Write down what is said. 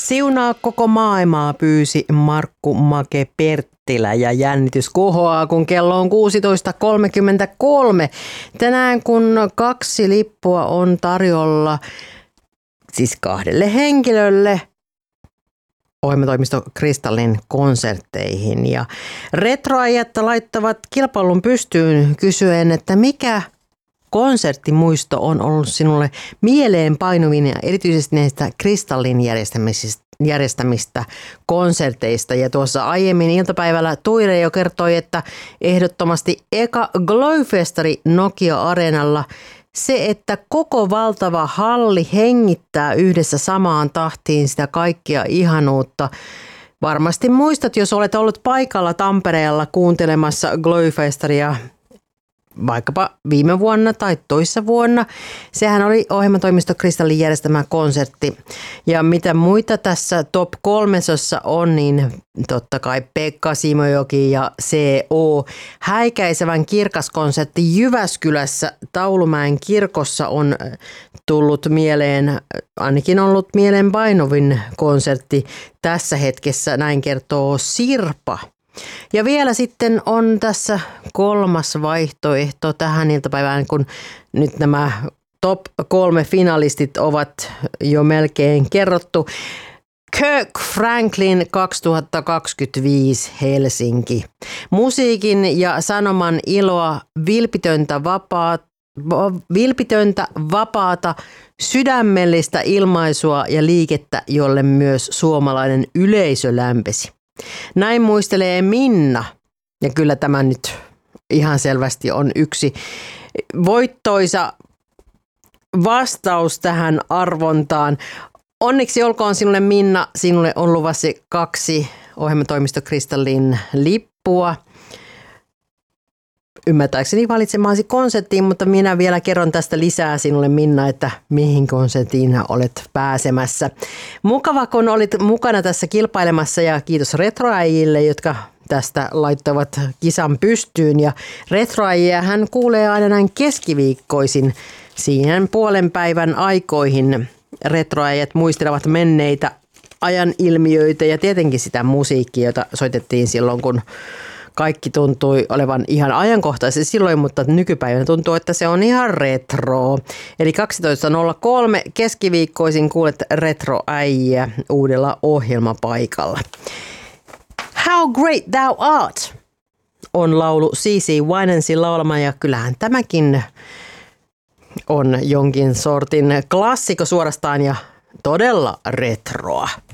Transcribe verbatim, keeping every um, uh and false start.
Siunaa koko maailmaa, pyysi Markku Make Perttilä ja jännitys kohoaa, kun kello on kuusitoista kolmekymmentäkolme. Tänään kun kaksi lippua on tarjolla, siis kahdelle henkilölle, ohjelmatoimisto Kristallin konsertteihin. Ja retroajat laittavat kilpailun pystyyn kysyen, että mikä konserttimuisto on ollut sinulle mieleen painuvin ja erityisesti näistä Kristallin järjestämistä konserteista. Ja tuossa aiemmin iltapäivällä Tuire jo kertoi, että ehdottomasti eka Glowfestari Nokia-areenalla se, että koko valtava halli hengittää yhdessä samaan tahtiin sitä kaikkia ihanuutta. Varmasti muistat, jos olet ollut paikalla Tampereella kuuntelemassa Glowfestaria vaikkapa viime vuonna tai toissa vuonna. Sehän oli ohjelmatoimisto Kristallin järjestämä konsertti. Ja mitä muita tässä top kolmesossa on, niin totta kai Pekka Simojoki ja C O. Häikäisevän kirkas konsertti Jyväskylässä Taulumäen kirkossa on tullut mieleen, ainakin ollut mieleen painuvin konsertti tässä hetkessä, näin kertoo Sirpa. Ja vielä sitten on tässä kolmas vaihtoehto tähän iltapäivään, kun nyt nämä top kolme finalistit ovat jo melkein kerrottu. Kirk Franklin kaksituhattakaksikymmentäviisi Helsinki. Musiikin ja sanoman iloa, vilpitöntä vapaata, vilpitöntä vapaata, sydämellistä ilmaisua ja liikettä, jolle myös suomalainen yleisö lämpesi. Näin muistelee Minna, ja kyllä tämä nyt ihan selvästi on yksi voittoisa vastaus tähän arvontaan. Onneksi olkoon sinulle, Minna, sinulle on luvassa kaksi ohjelmatoimisto Kristallin lippua. Ymmärtääkseni valitsemaasi konserttiin, mutta minä vielä kerron tästä lisää sinulle, Minna, että mihin konserttiin olet pääsemässä. Mukava, kun olit mukana tässä kilpailemassa ja kiitos retroäijille, jotka tästä laittavat kisan pystyyn. Ja retroäjiä hän kuulee aina näin keskiviikkoisin siihen puolen päivän aikoihin. Retroäijät muistelevat menneitä ajan ilmiöitä ja tietenkin sitä musiikkia, jota soitettiin silloin, kun kaikki tuntui olevan ihan ajankohtaisesti silloin, mutta nykypäivänä tuntuu, että se on ihan retro. Eli kaksitoista nolla kolme keskiviikkoisin kuulet retroäijä uudella ohjelmapaikalla. How Great Thou Art on laulu C C Winansin laulama, ja kyllähän tämäkin on jonkin sortin klassikko suorastaan ja todella retroa.